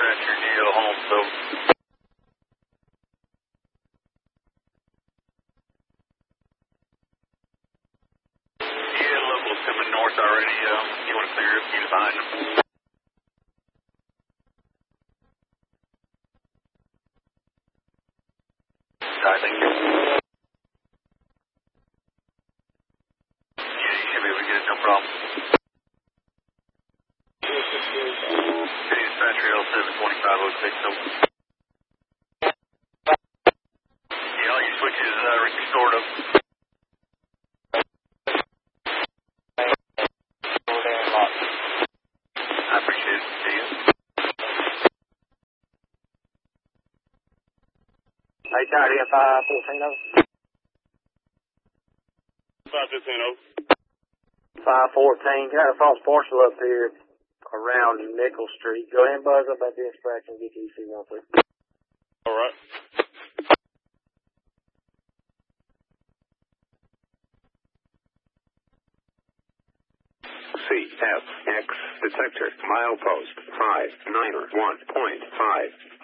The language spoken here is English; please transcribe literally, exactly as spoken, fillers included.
dispatcher, Geo home, so. Yeah, locals coming north already. Um, you want to clear up, you behind them. I think. Yeah, you should be able to get it, no problem. City dispatcher L seven twenty-five oh six. So. Yeah, all your switches uh, restored up. I appreciate it. See you. Hey, Charlie, five fourteen oh. five fifteen oh. five fourteen, got a false parcel up here around Nickel Street. Go ahead and buzz up at the inspection and get the E C one, please. All right. C F X detector milepost five niner one point five.